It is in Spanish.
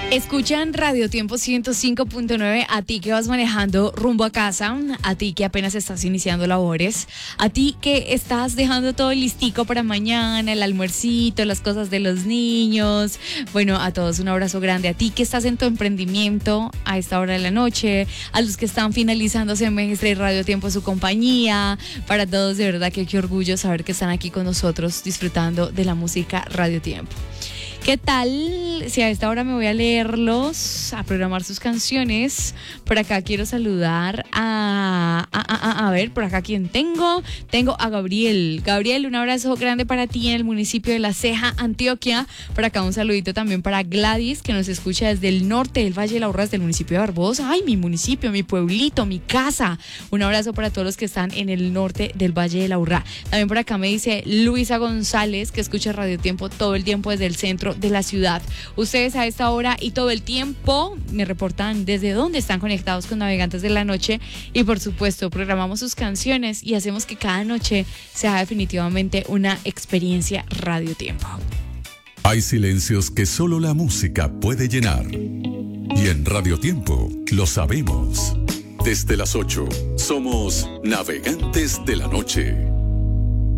Escuchan Radio Tiempo 105.9, a ti que vas manejando rumbo a casa, a ti que apenas estás iniciando labores, a ti que estás dejando todo listico para mañana, el almuercito, las cosas de los niños. Bueno, a todos un abrazo grande, a ti que estás en tu emprendimiento a esta hora de la noche, a los que están finalizando semestre y Radio Tiempo su compañía, para todos de verdad que qué orgullo saber que están aquí con nosotros disfrutando de la música Radio Tiempo. ¿Qué tal? Si a esta hora me voy a leerlos, a programar sus canciones. Por acá quiero saludar a ver, por acá quién tengo. Tengo a Gabriel. Gabriel, un abrazo grande para ti en el municipio de La Ceja, Antioquia. Por acá un saludito también para Gladys, que nos escucha desde el norte del Valle de la Urra, desde el municipio de Barbosa. Ay, mi municipio, mi pueblito, mi casa. Un abrazo para todos los que están en el norte del Valle de la Urra. También por acá me dice Luisa González, que escucha Radio Tiempo todo el tiempo desde el centro de la ciudad. Ustedes a esta hora y todo el tiempo me reportan desde dónde están conectados con Navegantes de la Noche, y por supuesto programamos sus canciones y hacemos que cada noche sea definitivamente una experiencia Radio Tiempo. Hay silencios que solo la música puede llenar, y en Radio Tiempo lo sabemos. Desde las 8 somos Navegantes de la Noche.